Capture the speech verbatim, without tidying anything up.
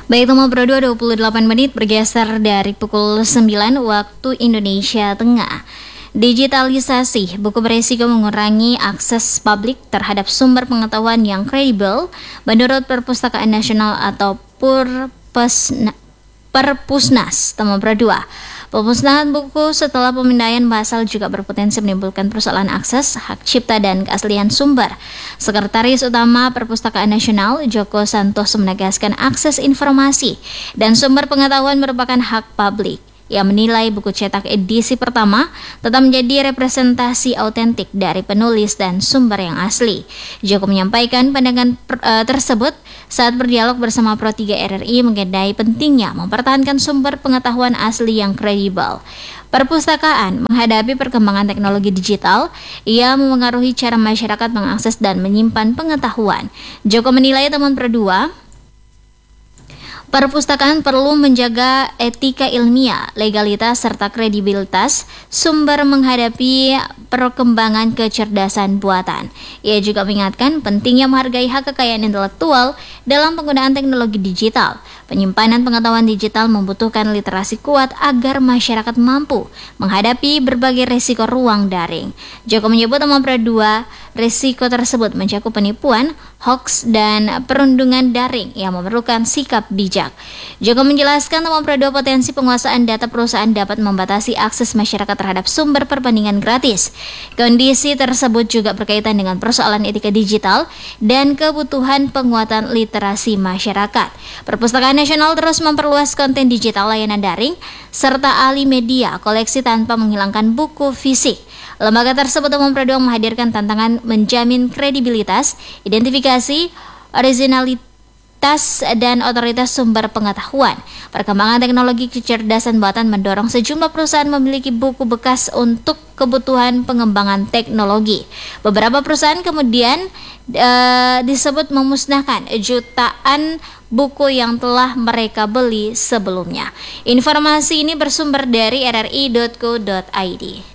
Baik, Toma Pro dua puluh delapan menit bergeser dari pukul sembilan waktu Indonesia Tengah. Digitalisasi buku beresiko mengurangi akses publik terhadap sumber pengetahuan yang kredibel menurut Perpustakaan Nasional atau Purpesna, Perpusnas, Toma Pro dua. Pemusnahan buku setelah pemindaian masal juga berpotensi menimbulkan persoalan akses, hak cipta, dan keaslian sumber. Sekretaris Utama Perpustakaan Nasional, Joko Santoso, menegaskan akses informasi dan sumber pengetahuan merupakan hak publik. Ia menilai buku cetak edisi pertama tetap menjadi representasi autentik dari penulis dan sumber yang asli. Joko menyampaikan pandangan uh, tersebut saat berdialog bersama Pro tiga R R I mengenai pentingnya mempertahankan sumber pengetahuan asli yang kredibel. Perpustakaan menghadapi perkembangan teknologi digital, ia memengaruhi cara masyarakat mengakses dan menyimpan pengetahuan. Joko menilai teman Pro dua, perpustakaan perlu menjaga etika ilmiah, legalitas, serta kredibilitas sumber menghadapi perkembangan kecerdasan buatan. Ia juga mengingatkan pentingnya menghargai hak kekayaan intelektual dalam penggunaan teknologi digital. Penyimpanan pengetahuan digital membutuhkan literasi kuat agar masyarakat mampu menghadapi berbagai risiko ruang daring. Joko menyebut Toma Pro dua, risiko tersebut mencakup penipuan, hoaks, dan perundungan daring yang memerlukan sikap bijak. Joko menjelaskan Toma Pro dua potensi penguasaan data perusahaan dapat membatasi akses masyarakat terhadap sumber perbandingan gratis. Kondisi tersebut juga berkaitan dengan persoalan etika digital dan kebutuhan penguatan literasi masyarakat. Perpustakaan Nasional terus memperluas konten digital, layanan daring, serta ahli media koleksi tanpa menghilangkan buku fisik. Lembaga tersebut Toma Pro dua menghadirkan tantangan menjamin kredibilitas, identifikasi, originalitas, dan otoritas sumber pengetahuan. Perkembangan teknologi kecerdasan buatan mendorong sejumlah perusahaan memiliki buku bekas untuk kebutuhan pengembangan teknologi. Beberapa perusahaan kemudian uh, disebut memusnahkan jutaan buku yang telah mereka beli sebelumnya. Informasi ini bersumber dari r r i dot co dot i d.